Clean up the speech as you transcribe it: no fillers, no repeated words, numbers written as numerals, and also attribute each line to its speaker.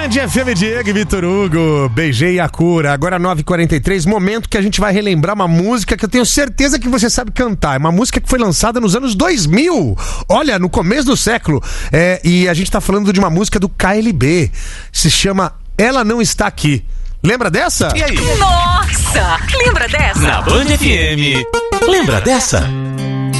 Speaker 1: Band FM, Diego e Vitor Hugo, beijei a cura. Agora 9h43, momento que a gente vai relembrar uma música que eu tenho certeza que você sabe cantar. É uma música que foi lançada nos anos 2000. Olha, no começo do século. E a gente tá falando de uma música do KLB. Se chama Ela Não Está Aqui. Lembra dessa?
Speaker 2: E aí?
Speaker 3: Nossa! Lembra dessa?
Speaker 2: Na Band FM. Lembra dessa?